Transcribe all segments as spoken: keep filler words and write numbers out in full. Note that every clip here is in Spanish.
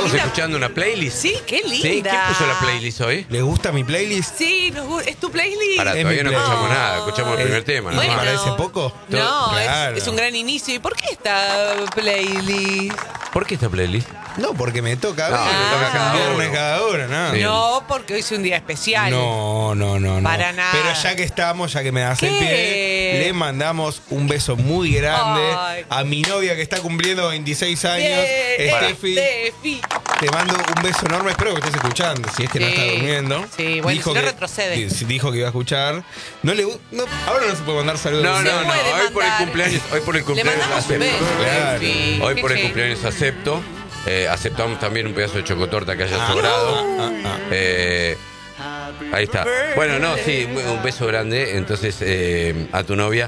Estamos linda. escuchando una playlist. Sí, qué linda. ¿Sí? ¿Quién puso la playlist hoy? ¿Les gusta mi playlist? Sí, nos gu- es tu playlist. Para, Es todavía mi no escuchamos playlist. nada, escuchamos el primer tema. ¿Y nomás. me parece poco? No, Claro. es, es un gran inicio. ¿Y por qué esta playlist? ¿Por qué esta playlist? No, porque me toca a No, mí. me toca cada cada viernes uno. cada uno, ¿no? Sí. No, porque hoy es un día especial. No, no, no, no. Para nada. Pero ya que estamos, ya que me das el ¿Qué? pie, le mandamos un beso muy grande Ay. a mi novia que está cumpliendo veintiséis años, Bien, Steffi. Steffi. Te mando un beso enorme, espero que estés escuchando, si es que no Sí. está durmiendo. Sí, bueno, si no que, retrocede. di- Dijo que iba a escuchar. No le gu- no, ahora no se puede mandar saludos. No, Se no, no. puede Hoy por el mandar. cumpleaños, hoy por el Le cumpleaños mandamos un acepto. beso, Claro. Steffi. Hoy Qué por el genio. cumpleaños acepto. Eh, aceptamos también un pedazo de chocotorta que haya Ah. sobrado. Ah, ah. Eh, ahí está. Bueno, no, sí, un beso grande. Entonces, eh, a tu novia.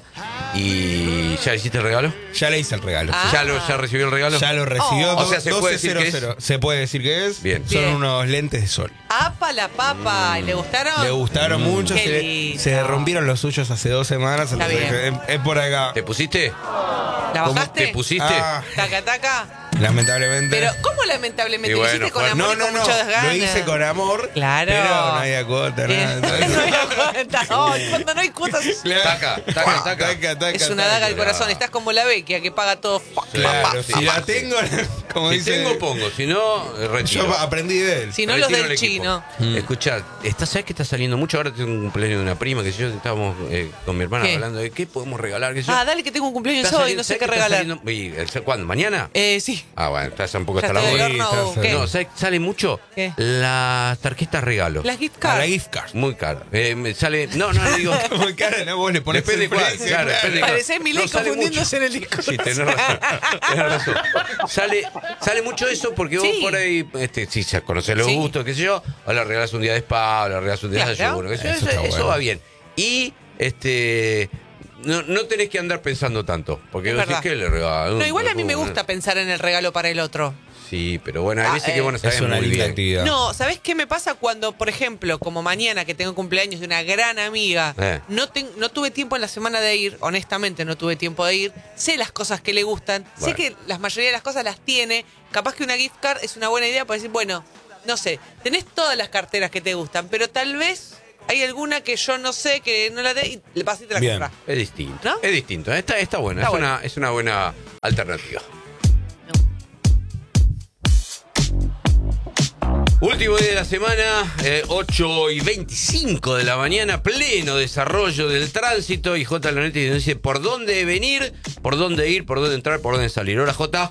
¿Y ya hiciste el regalo? Ya le hice el regalo. Ah. ¿Ya, lo, ¿Ya recibió el regalo? Ya lo recibió. Oh. O sea, ¿se puede decir que es? doce cero cero. Se puede decir que es. Bien. Son Bien. unos lentes de sol. Apa la papa. ¿Le gustaron? Le gustaron mucho. Qué Se, lindo. se rompieron los suyos hace dos semanas. Está entonces bien. Es, es por acá. ¿Te pusiste? ¿La ¿Cómo bajaste? ¿Te pusiste? Ah, Taca, taca. lamentablemente. Pero, ¿cómo lamentablemente? Y ¿Lo bueno, hiciste con Juan, amor no, y no, con no. muchas ganas? Lo hice con amor. Claro. Pero no había cuota, Bien. nada. No había cuenta. Ay, cuando no hay cuotas. Taca, taca, taca. Taca, taca, Es una taca. daga al corazón. Estás como la Vecchia que paga todo. Claro, Sí, si la sí. tengo, como Si dice. tengo, pongo. Si no, eh, retiro. Yo aprendí de él. Si no, los Retiro del el equipo. chino. Mm. Escuchá, está, ¿sabes que está saliendo mucho? Ahora tengo un cumpleaños de una prima que yo estábamos eh, con mi hermana ¿Qué? hablando de qué podemos regalar. Que yo, Ah, dale que tengo un cumpleaños Está hoy. saliendo- No sé ¿sabes qué que está regalar. saliendo- y, el- ¿Cuándo? ¿Mañana? Eh, sí. Ah, bueno, estás un poco Ya hasta la estoy del boca. horno. está- ¿Qué? No, ¿sabes? Sale mucho ¿Qué? las tarjetas regalo. Las gift A la cards. gift card. Muy cara. Eh, me sale. No, no, digo. Muy cara, no, vos le pones Depende el cuál, precio, claro, depende cuál. Parecés Milei No, sale confundiéndose mucho. en el discurso. Sí, tenés razón. Tenés razón. Sale, sale mucho eso porque vos Sí. por ahí, este, si ya conocés los Sí. gustos, qué sé yo, o le regalás un día de spa, o le regalás un día de Claro. desayuno, qué sé yo, Eso eso, está eso bueno. va bien. Y este no, no tenés que andar pensando tanto, porque Es vos decís, verdad. ¿qué le regalo? No, igual a mí me gusta pensar en el regalo para el otro. Sí, pero bueno, hay Ah, veces eh. que vos no sabés Es una muy linda bien. actividad. No, ¿sabés qué me pasa cuando, por ejemplo, como mañana que tengo cumpleaños de una gran amiga, Eh. no, ten- no tuve tiempo en la semana de ir, honestamente no tuve tiempo de ir, sé las cosas que le gustan, sé Bueno. que la mayoría de las cosas las tiene, capaz que una gift card es una buena idea para decir, bueno, no sé, tenés todas las carteras que te gustan, pero tal vez hay alguna que yo no sé, que no la dé y vas y te la Bien. compras. Es distinto. ¿No? Es distinto. Está, está buena. Está es, bueno. Una, es una buena alternativa. Último día de la semana, eh, ocho y veinticinco de la mañana, pleno desarrollo del tránsito. Y J. Lanetti nos dice por dónde venir, por dónde ir, por dónde entrar, por dónde salir. Hola, J.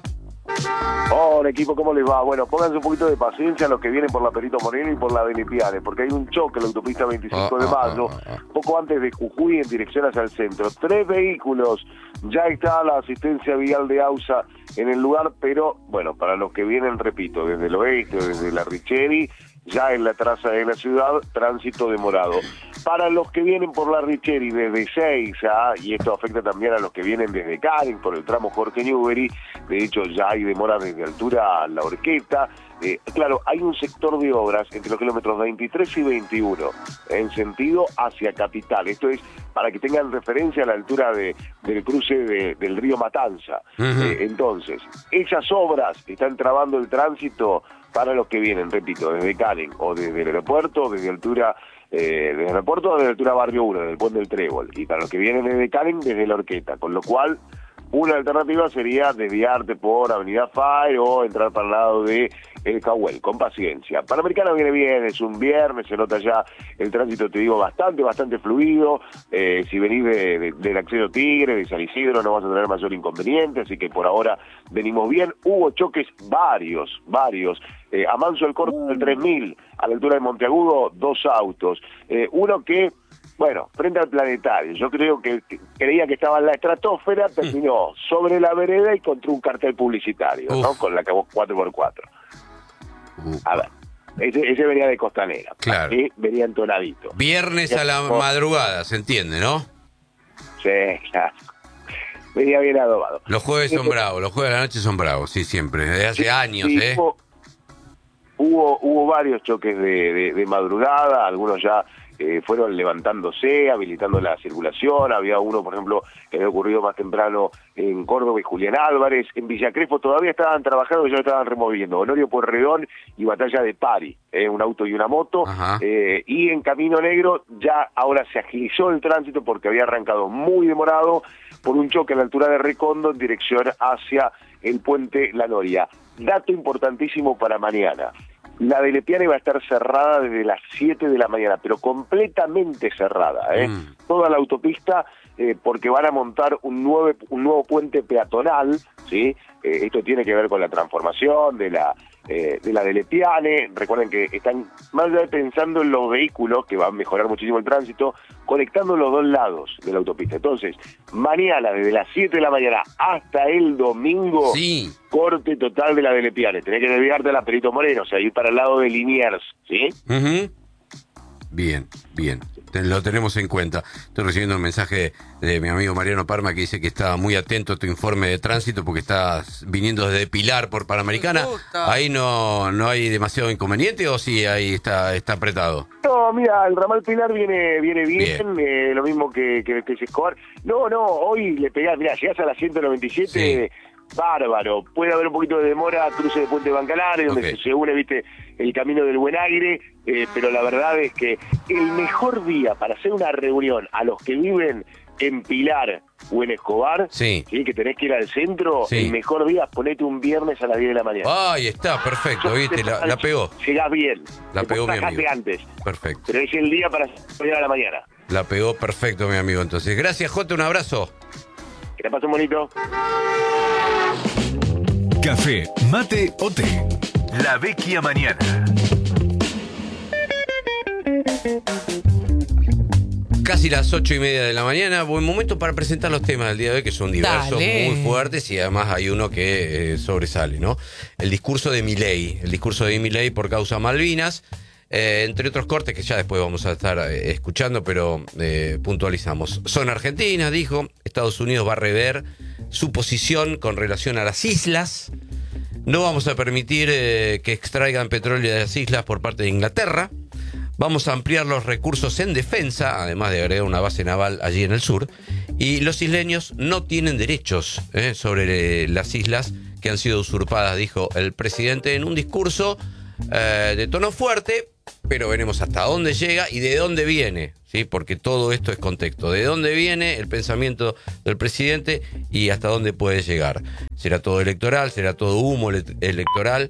Hola equipo, ¿cómo les va? Bueno, pónganse un poquito de paciencia los que vienen por la Perito Moreno y por la Benipiane, porque hay un choque en la autopista veinticinco de Ah, ah, mayo, ah, ah, ah. poco antes de Jujuy en dirección hacia el centro. Tres vehículos, ya está la asistencia vial de AUSA en el lugar, pero bueno, para los que vienen, repito, desde el oeste o desde la Richeri, ya en la traza de la ciudad, tránsito demorado. Para los que vienen por la Richeri desde Seiza, y esto afecta también a los que vienen desde Karen por el tramo Jorge Newbery, de hecho ya hay demora desde altura a La Horqueta. Eh, claro, hay un sector de obras entre los kilómetros veintitrés y veintiuno en sentido hacia Capital. Esto es para que tengan referencia a la altura de, del cruce de, del río Matanza. Ujú. Eh, entonces, esas obras están trabando el tránsito para los que vienen, repito, desde Karen o desde el aeropuerto, desde altura eh, desde el aeropuerto o desde altura Barrio uno, desde el Puente del Trébol. Y para los que vienen desde Karen, desde La Horqueta. Con lo cual, una alternativa sería desviarte por Avenida Fay o entrar para el lado de El Cahuel, con paciencia. Panamericana viene bien, es un viernes, se nota ya el tránsito, te digo, bastante, bastante fluido. Eh, si venís de, de, del acceso Tigre, de San Isidro, no vas a tener mayor inconveniente, así que por ahora venimos bien. Hubo choques varios, varios. Eh, a Manso el corto del tres mil, a la altura de Monteagudo, dos autos. Eh, uno que... Bueno, frente al planetario, yo creo que, que creía que estaba en la estratosfera, terminó sobre la vereda y contra un cartel publicitario, ¿no? Uf. Con la cuatro por cuatro. Uh, A ver, ese, ese venía de Costanera, Claro. ¿sí? Venía entonadito. Viernes a la madrugada, se entiende, ¿no? Sí, claro. Venía bien adobado. Los jueves son bravos, los jueves de la noche son bravos, sí, siempre. Desde hace Sí, años, sí, ¿eh? Hubo, hubo, hubo varios choques de, de, de madrugada, algunos ya eh, fueron levantándose, habilitando la circulación. Había uno, por ejemplo, que había ocurrido más temprano en Córdoba y Julián Álvarez. En Villa Crespo todavía estaban trabajando, ya lo estaban removiendo. Honorio Pueyrredón y Batalla de Pari, eh, un auto y una moto. Eh, y en Camino Negro ya ahora se agilizó el tránsito porque había arrancado muy demorado por un choque a la altura de Recondo en dirección hacia el puente La Noria. Dato importantísimo para mañana. La de Lepiane va a estar cerrada desde las siete de la mañana, pero completamente cerrada, ¿eh? Mm. Toda la autopista, eh, porque van a montar un nuevo, un nuevo puente peatonal, ¿sí? Eh, esto tiene que ver con la transformación de la eh, de la de Lepiane. Recuerden que están más allá de pensando en los vehículos, que van a mejorar muchísimo el tránsito, conectando los dos lados de la autopista. Entonces, mañana, desde las siete de la mañana hasta el domingo, sí. corte total de la de Lepiane. Tenés que desviarte a la Perito Moreno, o sea, ir para el lado de Liniers, ¿sí? Uh-huh. Bien, bien. Lo tenemos en cuenta. Estoy recibiendo un mensaje de mi amigo Mariano Parma que dice que está muy atento a tu informe de tránsito porque estás viniendo desde Pilar por Panamericana. ¿Ahí no no hay demasiado inconveniente o sí ahí está está apretado? No, mira, el ramal Pilar viene viene bien, bien. Eh, lo mismo que, que, que Escobar. No, no, hoy le pegás, mira, llegás a la ciento noventa y siete... Sí. Bárbaro, puede haber un poquito de demora, cruce de Puente Bancalares, donde okay. se, se une, viste, el camino del Buen Aire, eh, pero la verdad es que el mejor día para hacer una reunión a los que viven en Pilar o en Escobar, sí. ¿sí? que tenés que ir al centro, sí. el mejor día ponete un viernes a las diez de la mañana. Ahí está, perfecto, viste, la, la pegó. Llegás bien. La pegó mi amigo. antes. Perfecto. Pero es el día para salir a la mañana. La pegó perfecto, mi amigo, entonces. Gracias, Jota, un abrazo. Que te pase un bonito. Café, mate o té. La Vecchia Mañana. Casi las ocho y media de la mañana, buen momento para presentar los temas del día de hoy, que son diversos, Dale. muy fuertes, y además hay uno que eh, sobresale, ¿no? El discurso de Milei, el discurso de Milei por causa Malvinas, eh, entre otros cortes que ya después vamos a estar eh, escuchando, pero eh, puntualizamos. Son Argentina, dijo, Estados Unidos va a rever su posición con relación a las islas. No vamos a permitir eh, que extraigan petróleo de las islas por parte de Inglaterra. Vamos a ampliar los recursos en defensa, además de agregar una base naval allí en el sur. Y los isleños no tienen derechos eh, sobre eh, las islas que han sido usurpadas, dijo el presidente en un discurso eh, de tono fuerte, pero veremos hasta dónde llega y de dónde viene, ¿sí? Porque todo esto es contexto. De dónde viene el pensamiento del presidente y hasta dónde puede llegar. ¿Será todo electoral? ¿Será todo humo ele- electoral?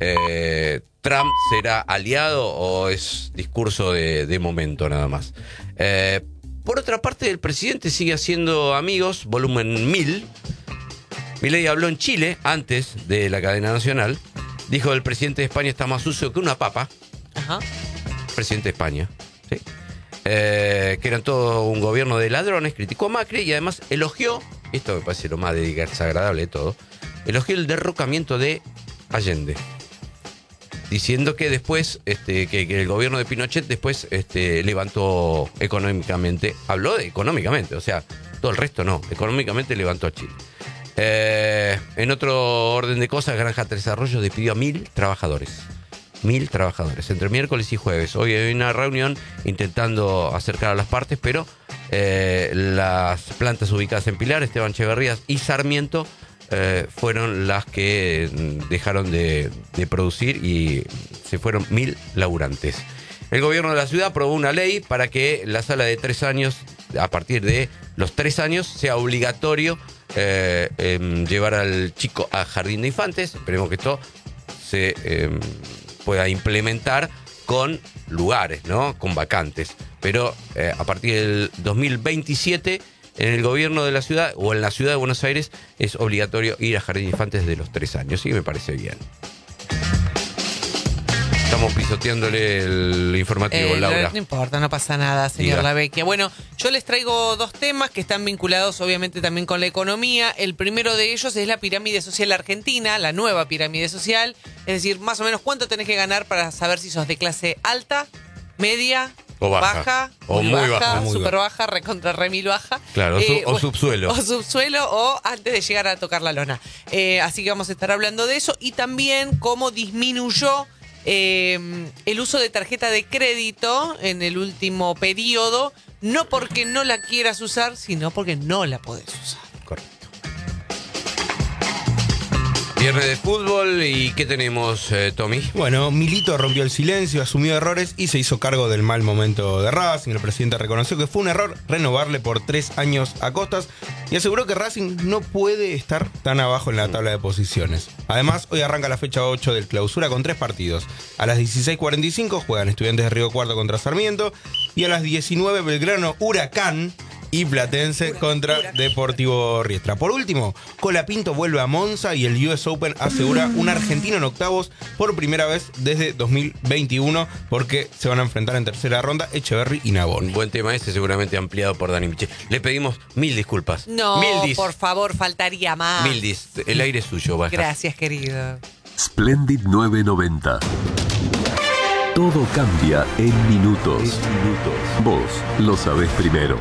Eh, ¿Trump será aliado o es discurso de, de momento nada más? Eh, por otra parte, el presidente sigue haciendo amigos, volumen mil. Milei habló en Chile antes de la cadena nacional. Dijo el presidente de España está más sucio que una papa. Ajá. Presidente de España, ¿sí? Eh, que eran todo un gobierno de ladrones, criticó a Macri y además elogió, esto me parece lo más desagradable de todo, elogió el derrocamiento de Allende, diciendo que después, este, que, que el gobierno de Pinochet después este, levantó económicamente, habló de económicamente, o sea, todo el resto no, económicamente levantó a Chile. Eh, en otro orden de cosas, Granja Tres Arroyos despidió a mil trabajadores. Mil trabajadores, entre miércoles y jueves. Hoy hay una reunión intentando acercar a las partes, pero eh, las plantas ubicadas en Pilar, Esteban Echeverrías y Sarmiento eh, fueron las que dejaron de, de producir y se fueron mil laburantes. El gobierno de la ciudad aprobó una ley para que la sala de tres años, a partir de los tres años, sea obligatorio eh, eh, llevar al chico a jardín de infantes. Esperemos que esto se eh, pueda implementar con lugares, ¿no? Con vacantes. Pero eh, a partir del dos mil veintisiete, en el gobierno de la ciudad o en la ciudad de Buenos Aires es obligatorio ir a jardín de infantes desde los tres años. Y me parece bien. Estamos pisoteándole el informativo, eh, Laura. No importa, no pasa nada, señor Diga. La Vecchia. Bueno, yo les traigo dos temas que están vinculados obviamente también con la economía. El primero de ellos es la pirámide social argentina, la nueva pirámide social. Es decir, más o menos cuánto tenés que ganar para saber si sos de clase alta, media, o baja, baja o muy baja, baja muy super baja, recontra remil baja. Claro, eh, o, o subsuelo. O subsuelo o antes de llegar a tocar la lona. Eh, así que vamos a estar hablando de eso y también cómo disminuyó eh, el uso de tarjeta de crédito en el último periodo, no porque no la quieras usar, sino porque no la podés usar. Correcto. Viernes de fútbol, ¿y qué tenemos, eh, Tommy? Bueno, Milito rompió el silencio, asumió errores y se hizo cargo del mal momento de Racing. El presidente reconoció que fue un error renovarle por tres años a Costas y aseguró que Racing no puede estar tan abajo en la tabla de posiciones. Además, hoy arranca la fecha ocho del Clausura con tres partidos. A las dieciséis cuarenta y cinco juegan Estudiantes de Río Cuarto contra Sarmiento y a las diecinueve Belgrano Huracán y Platense contra Deportivo Riestra. Por último, Colapinto vuelve a Monza y el U S Open asegura un argentino en octavos por primera vez desde dos mil veintiuno, porque se van a enfrentar en tercera ronda Echeverry y Naboni. Un buen tema este, seguramente ampliado por Dani Miche. Le pedimos mil disculpas. No, mil dis. por favor, faltaría más. Mil dis. El aire es suyo, baja. Gracias, querido. Splendid novecientos noventa. Todo cambia en minutos. minutos. Vos lo sabés primero.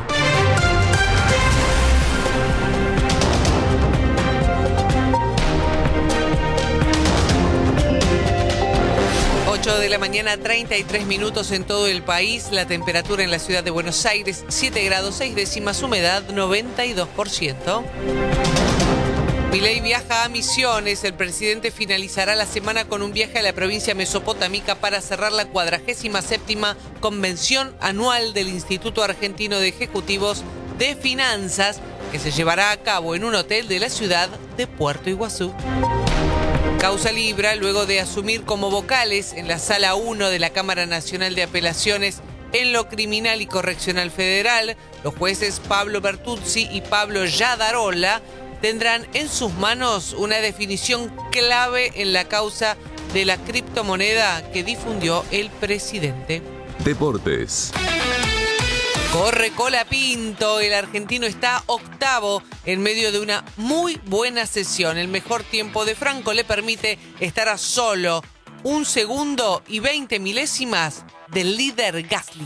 ocho de la mañana, treinta y tres minutos en todo el país. La temperatura en la ciudad de Buenos Aires, siete grados seis décimas, humedad noventa y dos por ciento. Milei viaja a Misiones. El presidente finalizará la semana con un viaje a la provincia mesopotámica para cerrar la cuadragésima séptima convención anual del Instituto Argentino de Ejecutivos de Finanzas, que se llevará a cabo en un hotel de la ciudad de Puerto Iguazú. Causa Libra, luego de asumir como vocales en la Sala uno de la Cámara Nacional de Apelaciones en lo Criminal y Correccional Federal, los jueces Pablo Bertuzzi y Pablo Yadarola tendrán en sus manos una definición clave en la causa de la criptomoneda que difundió el presidente. Deportes. Corre Colapinto, el argentino está octavo en medio de una muy buena sesión. El mejor tiempo de Franco le permite estar a solo un segundo y veinte milésimas del líder Gasly.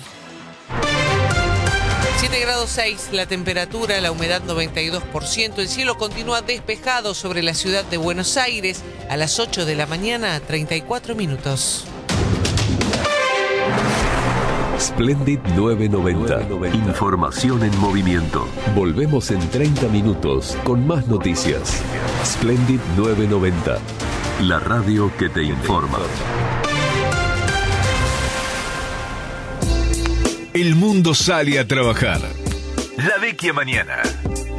siete grados seis la temperatura, la humedad noventa y dos por ciento. El cielo continúa despejado sobre la ciudad de Buenos Aires a las ocho de la mañana, treinta y cuatro minutos. Splendid novecientos noventa. Información en movimiento. Volvemos en treinta minutos con más noticias. Splendid novecientos noventa. La radio que te informa. El mundo sale a trabajar. La vecchia mañana.